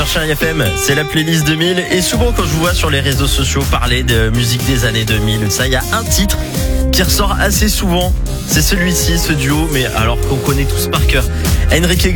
sur Chérie FM, c'est la playlist 2000 et souvent quand je vous vois sur les réseaux sociaux parler de musique des années 2000, ça, il y a un titre qui ressort assez souvent, c'est celui-ci, ce duo, mais alors qu'on connaît tous par cœur. Enrique